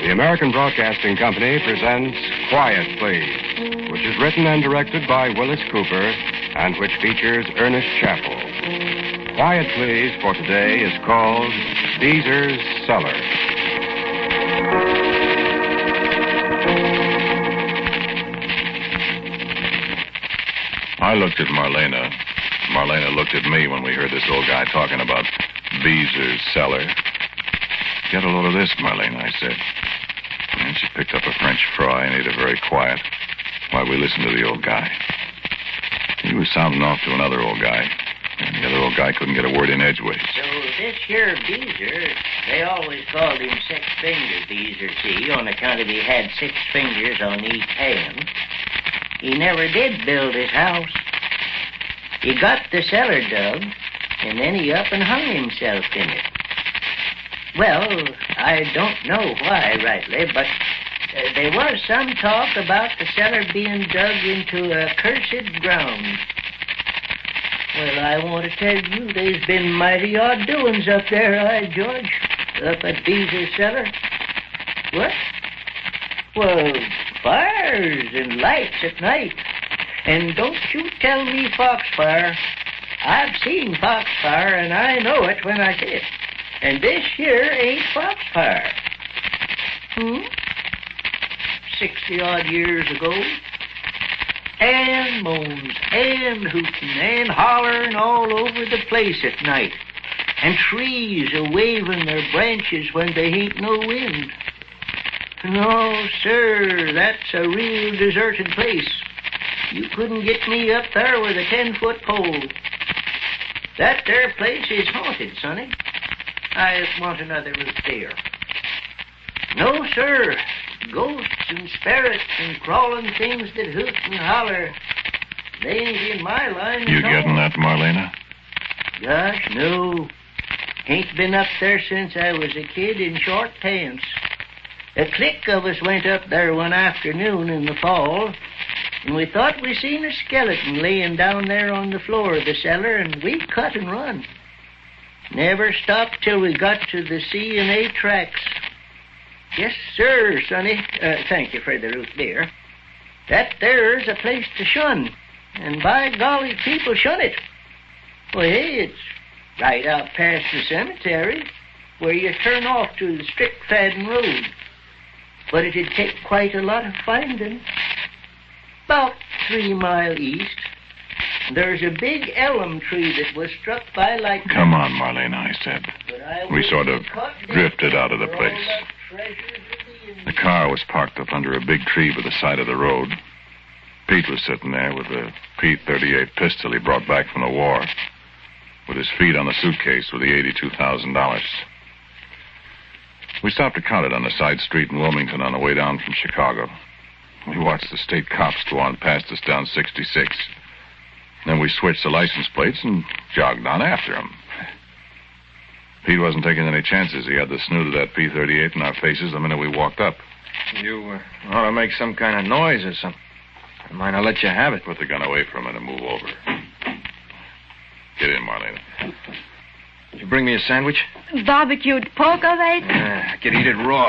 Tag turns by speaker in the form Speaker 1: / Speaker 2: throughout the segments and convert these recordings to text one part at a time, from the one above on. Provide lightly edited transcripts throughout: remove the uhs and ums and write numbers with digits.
Speaker 1: The American Broadcasting Company presents Quiet Please, which is written and directed by Willis Cooper and which features Ernest Chappell. Quiet Please for today is called Beezer's Cellar.
Speaker 2: I looked at Marlena. Marlena looked at me when we heard this old guy talking about Beezer's Cellar. Get a load of this, Marlena, I said. And she picked up a French fry and ate it very quiet while we listened to the old guy. He was sounding off to another old guy, and the other old guy couldn't get a word in edgeways.
Speaker 3: So this here Beezer, they always called him Six-Finger Beezer, see, on account of he had 6 fingers on each hand. He never did build his house. He got the cellar dug, and then he up and hung himself in it. Well, I don't know why rightly, but there was some talk about the cellar being dug into a cursed ground. Well, I want to tell you, there's been mighty odd doings up there, George, up at Beezer's Cellar. What? Well, fires and lights at night. And don't you tell me foxfire. I've seen foxfire, and I know it when I see it. And this here ain't foxfire. 60-odd years ago. And moans, and hooting, and hollering all over the place at night. And trees a-waving their branches when they ain't no wind. No, sir, that's a real deserted place. You couldn't get me up there with a 10-foot pole. That there place is haunted, sonny. I want another root there. No, sir. Ghosts and spirits and crawling things that hoot and holler. They ain't in my line.
Speaker 2: You getting that, Marlena?
Speaker 3: Gosh, no. Ain't been up there since I was a kid in short pants. A clique of us went up there one afternoon in the fall, and we thought we seen a skeleton laying down there on the floor of the cellar, and we cut and run. Never stopped till we got to the C&A tracks. Yes, sir, sonny. Thank you for the root beer. That there's a place to shun, and by golly, people shun it. Well, hey, it's right out past the cemetery, where you turn off to the Strickfaden Road. But it'd take quite a lot of finding. About 3 miles east, there's a big elm tree that was struck by lightning.
Speaker 2: Come on, Marlena, I said. We sort of drifted out of the place. The car was parked up under a big tree by the side of the road. Pete was sitting there with a P-38 pistol he brought back from the war, with his feet on the suitcase with the $82,000. We stopped to count it on a side street in Wilmington on the way down from Chicago. We watched the state cops go on past us down 66. Then we switched the license plates and jogged on after them. Pete wasn't taking any chances. He had the snoot of that P-38 in our faces the minute we walked up.
Speaker 4: You ought to make some kind of noise or something. I might not let you have it.
Speaker 2: Put the gun away from it and move over. Get in, Marlena.
Speaker 4: Did you bring me a sandwich?
Speaker 5: Barbecued pork, all right?
Speaker 4: I could eat it raw.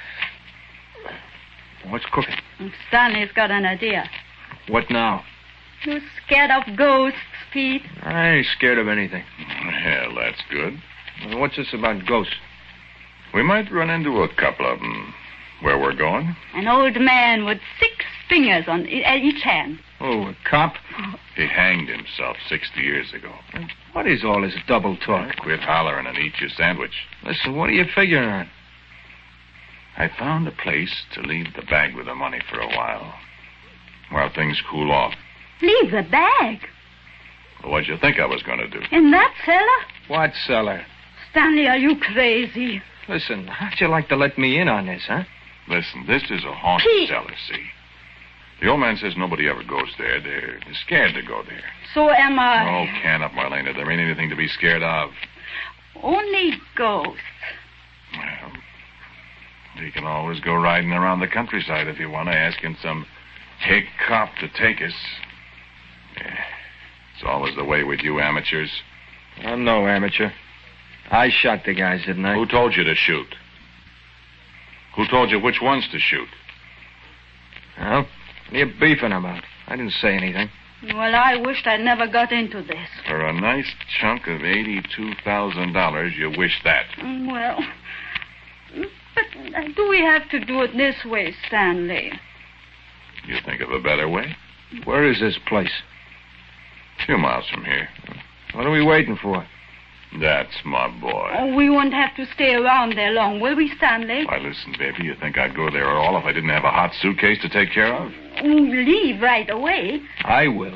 Speaker 4: What's cooking?
Speaker 5: Stanley's got an idea.
Speaker 4: What now?
Speaker 5: You scared of ghosts, Pete?
Speaker 4: I ain't scared of anything.
Speaker 2: Well, that's good.
Speaker 4: Well, what's this about ghosts?
Speaker 2: We might run into a couple of them where we're going.
Speaker 5: An old man with 6 fingers on each hand.
Speaker 4: Oh, a cop?
Speaker 2: He hanged himself 60 years ago.
Speaker 4: What is all this double talk?
Speaker 2: Quit hollering and eat your sandwich.
Speaker 4: Listen, what are you figuring on?
Speaker 2: I found a place to leave the bag with the money for a while things cool off.
Speaker 5: Leave the bag?
Speaker 2: Well, what'd you think I was going to do?
Speaker 5: In that cellar?
Speaker 4: What cellar?
Speaker 5: Stanley, are you crazy?
Speaker 4: Listen, how'd you like to let me in on this, huh?
Speaker 2: Listen, this is a haunted
Speaker 5: Pete.
Speaker 2: cellar, see? The old man says nobody ever goes there. They're scared to go there.
Speaker 5: So am I.
Speaker 2: Oh, can up, Marlena. There ain't anything to be scared of.
Speaker 5: Only ghosts.
Speaker 2: Well, you can always go riding around the countryside if you want to, asking some hick cop to take us. Yeah, it's always the way with you amateurs.
Speaker 4: I'm no amateur. I shot the guys, didn't I?
Speaker 2: Who told you to shoot? Who told you which ones to shoot?
Speaker 4: Well, what are you beefing about? I didn't say anything.
Speaker 5: Well, I wished I'd never got into this.
Speaker 2: For a nice chunk of $82,000, you wish that.
Speaker 5: Well, but do we have to do it this way, Stanley?
Speaker 2: You think of a better way?
Speaker 4: Where is this place?
Speaker 2: A few miles from here.
Speaker 4: What are we waiting for?
Speaker 2: That's my boy.
Speaker 5: Oh, we won't have to stay around there long, will we, Stanley?
Speaker 2: Why, listen, baby, you think I'd go there at all if I didn't have a hot suitcase to take care of?
Speaker 5: Leave right away.
Speaker 4: I will.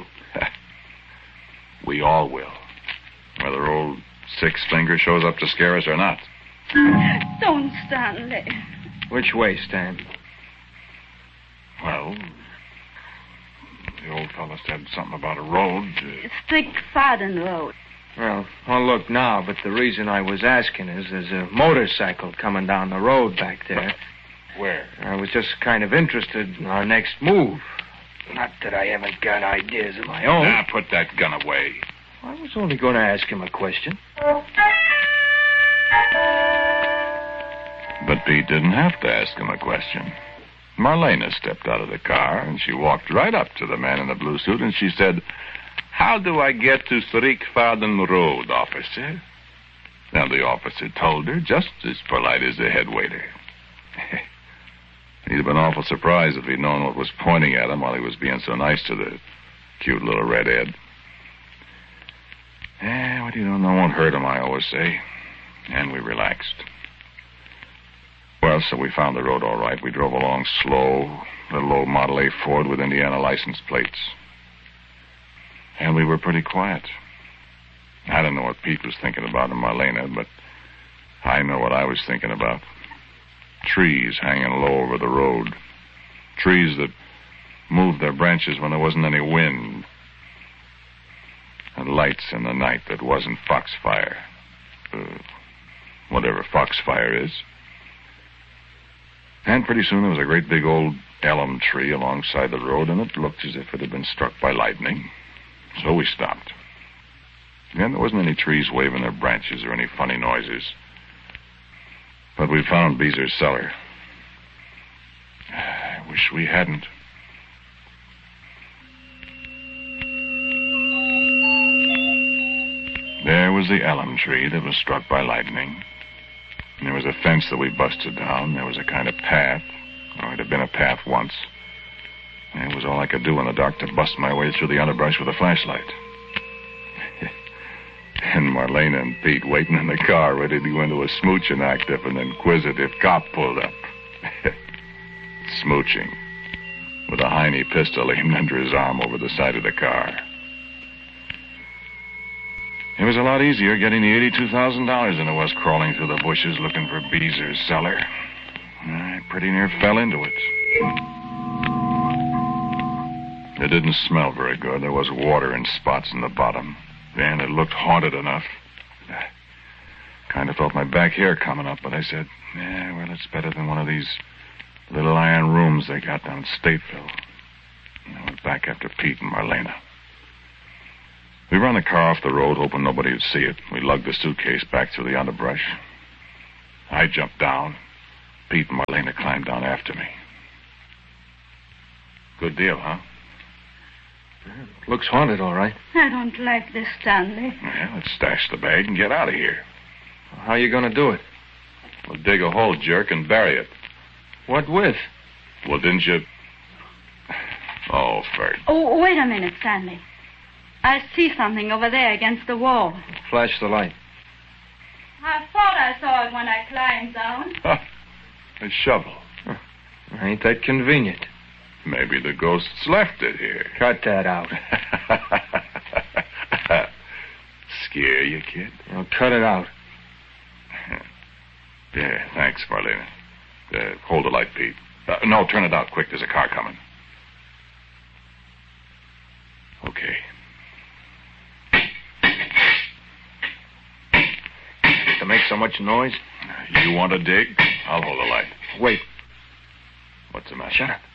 Speaker 2: We all will. Whether old Six Finger shows up to scare us or not.
Speaker 5: Don't, Stanley.
Speaker 4: Which way, Stan?
Speaker 2: Well, the old fellow said something about a road.
Speaker 5: Strickfaden Road.
Speaker 4: Well, I'll look now, but the reason I was asking is there's a motorcycle coming down the road back there.
Speaker 2: Where?
Speaker 4: I was just kind of interested in our next move. Not that I haven't got ideas of my own.
Speaker 2: Now, put that gun away.
Speaker 4: I was only going to ask him a question.
Speaker 2: But Pete didn't have to ask him a question. Marlena stepped out of the car, and she walked right up to the man in the blue suit, and she said, "How do I get to Strickfaden Road, officer?" Now, the officer told her, just as polite as the head waiter. He'd have been awful surprised if he'd known what was pointing at him while he was being so nice to the cute little redhead. What you don't know won't hurt him, I always say. And we relaxed. Well, so we found the road all right. We drove along slow, little old Model A Ford with Indiana license plates. And we were pretty quiet. I don't know what Pete was thinking about in Marlena, but I know what I was thinking about. Trees hanging low over the road. Trees that moved their branches when there wasn't any wind. And lights in the night that wasn't foxfire. Whatever foxfire is. And pretty soon there was a great big old elm tree alongside the road, and it looked as if it had been struck by lightning. So we stopped. And there wasn't any trees waving their branches or any funny noises. But we found Beezer's cellar. I wish we hadn't. There was the elm tree that was struck by lightning. And there was a fence that we busted down. There was a kind of path. Or it had been a path once. And it was all I could do in the dark to bust my way through the underbrush with a flashlight. And Marlena and Pete waiting in the car ready to go into a smooching act if an inquisitive cop pulled up. Smooching. With a Heine pistol aimed under his arm over the side of the car. It was a lot easier getting the $82,000 than it was crawling through the bushes looking for Beezer's cellar. I pretty near fell into it. It didn't smell very good. There was water in spots in the bottom. And it looked haunted enough. I kind of felt my back hair coming up, but I said, well, it's better than one of these little iron rooms they got down in Stateville. And I went back after Pete and Marlena. We ran the car off the road, hoping nobody would see it. We lugged the suitcase back through the underbrush. I jumped down. Pete and Marlena climbed down after me. Good deal, huh?
Speaker 4: Looks haunted, all right.
Speaker 5: I don't like this, Stanley.
Speaker 2: Well, let's stash the bag and get out of here.
Speaker 4: How are you going to do it?
Speaker 2: We'll dig a hole, jerk, and bury it.
Speaker 4: What with?
Speaker 2: Well, didn't you... Oh, Ferd.
Speaker 5: Oh, wait a minute, Stanley. I see something over there against the wall.
Speaker 4: Flash the light.
Speaker 5: I thought I saw it when I climbed down.
Speaker 2: A shovel.
Speaker 4: Ain't that convenient?
Speaker 2: Maybe the ghosts left it here.
Speaker 4: Cut that out.
Speaker 2: Scare you, kid?
Speaker 4: Well, cut it out.
Speaker 2: Yeah, thanks, Marlena. Hold the light, Pete. No, turn it out quick. There's a car coming. Okay.
Speaker 4: To make so much noise?
Speaker 2: You want to dig? I'll hold the light.
Speaker 4: Wait.
Speaker 2: What's the matter?
Speaker 4: Shut up.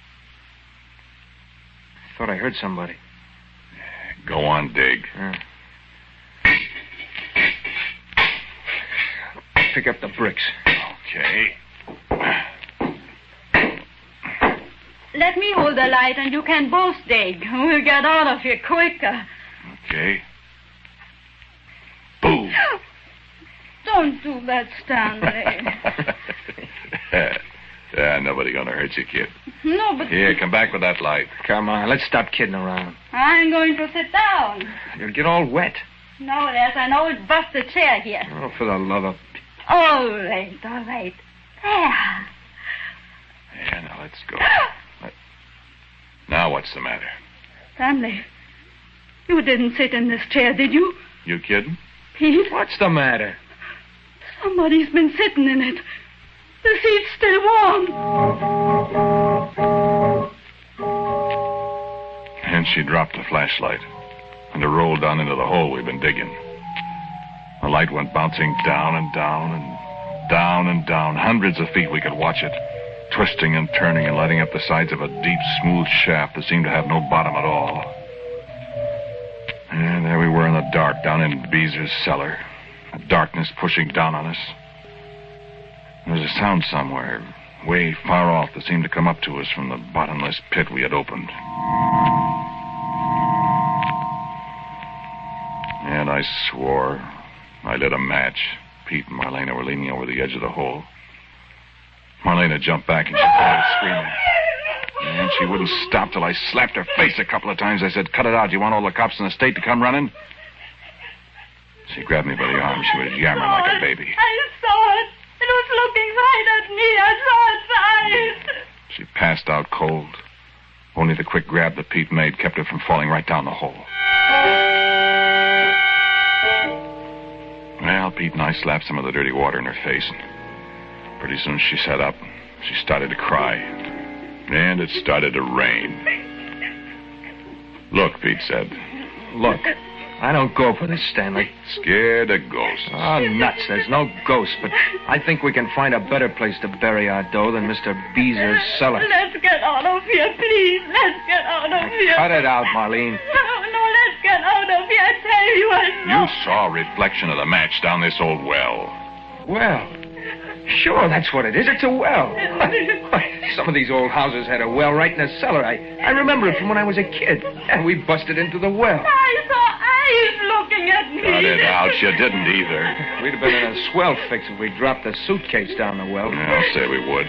Speaker 4: I thought I heard somebody.
Speaker 2: Go on, dig.
Speaker 4: Pick up the bricks.
Speaker 2: Okay.
Speaker 5: let me hold the light and you can both dig. We'll get out of here quicker.
Speaker 2: Okay. Boo!
Speaker 5: Don't do that, Stanley.
Speaker 2: Yeah, nobody gonna hurt you, kid.
Speaker 5: No, but...
Speaker 2: Here, come back with that light.
Speaker 4: Come on, let's stop kidding around.
Speaker 5: I'm going to sit down.
Speaker 4: You'll get all wet.
Speaker 5: No, there's an old busted chair here.
Speaker 4: Oh, for the love of...
Speaker 5: All right, all right. There.
Speaker 2: Yeah, now let's go. Now what's the matter?
Speaker 5: Stanley, you didn't sit in this chair, did you?
Speaker 2: You kidding?
Speaker 5: Pete,
Speaker 4: What's the matter?
Speaker 5: somebody's been sitting in it. The seat's still warm.
Speaker 2: And she dropped the flashlight and it rolled down into the hole we'd been digging. The light went bouncing down and down and down and down. Hundreds of feet we could watch it, twisting and turning and lighting up the sides of a deep, smooth shaft that seemed to have no bottom at all. And there we were in the dark down in Beezer's cellar, the darkness pushing down on us. There was a sound somewhere, way far off, that seemed to come up to us from the bottomless pit we had opened. And I swore. I lit a match. Pete and Marlena were leaning over the edge of the hole. Marlena jumped back and she started screaming. And she wouldn't stop till I slapped her face a couple of times. I said, "Cut it out. You want all the cops in the state to come running?" She grabbed me by the arm. She was yammering like a baby.
Speaker 5: I saw it. It was looking right at me. I saw its eyes.
Speaker 2: She passed out cold. Only the quick grab that Pete made kept her from falling right down the hole. Well, Pete and I slapped some of the dirty water in her face. Pretty soon she sat up. She started to cry. And it started to rain. "Look," Pete said.
Speaker 4: Look, I don't go for this, Stanley.
Speaker 2: Scared of ghosts.
Speaker 4: Oh, nuts. There's no ghost, but I think we can find a better place to bury our dough than Mr. Beezer's cellar.
Speaker 5: Let's get out of here, please. Let's get out of here.
Speaker 4: Cut it out, Marlene.
Speaker 5: No, let's get out of here. I tell you, I know.
Speaker 2: You saw a reflection of the match down this old well.
Speaker 4: Well, sure, that's what it is. It's a well. Some of these old houses had a well right in the cellar. I remember it from when I was a kid. And we busted into the well.
Speaker 5: I saw eyes looking at me.
Speaker 2: Cut it out. You didn't either.
Speaker 4: We'd have been in a swell fix if we'd dropped the suitcase down the well.
Speaker 2: Yeah, I'll say we would.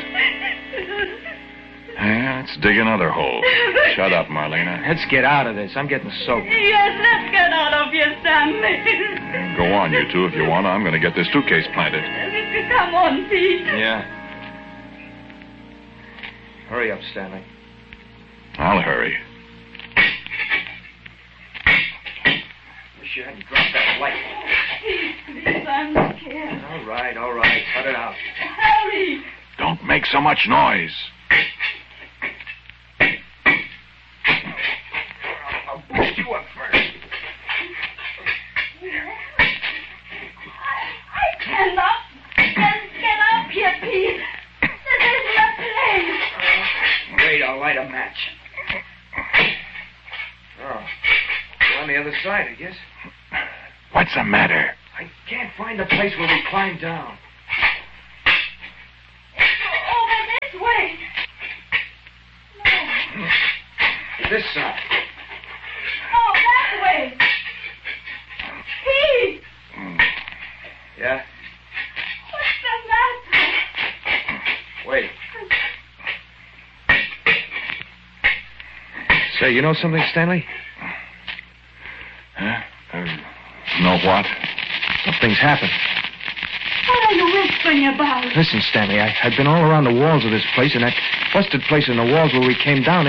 Speaker 2: Yeah, let's dig another hole. Shut up, Marlena.
Speaker 4: Let's get out of this. I'm getting soaked.
Speaker 5: Yes, let's get out of here, Stanley.
Speaker 2: Go on, you two, if you want. I'm going to get this suitcase planted.
Speaker 5: Come on, Pete.
Speaker 4: Yeah. Hurry up, Stanley.
Speaker 2: I'll hurry.
Speaker 4: Wish you hadn't dropped that light.
Speaker 5: Please, I'm scared.
Speaker 4: All right. Cut it out.
Speaker 5: Hurry.
Speaker 2: Don't make so much noise.
Speaker 4: I'll boost you up first.
Speaker 5: I cannot. Let's get up here, Pete. This isn't a place.
Speaker 4: Wait, I'll light a match. Oh, go on the other side, I guess.
Speaker 2: What's the matter?
Speaker 4: I can't find the place where we climbed down.
Speaker 5: Over this way. No.
Speaker 4: This side.
Speaker 5: No, that way. Pete!
Speaker 4: Yeah?
Speaker 5: What's the matter?
Speaker 4: Wait. Say, you know something, Stanley?
Speaker 2: Huh? Know what?
Speaker 4: Something's happened.
Speaker 5: What are you whispering about?
Speaker 4: Listen, Stanley, I've been all around the walls of this place, and that busted place in the walls where we came down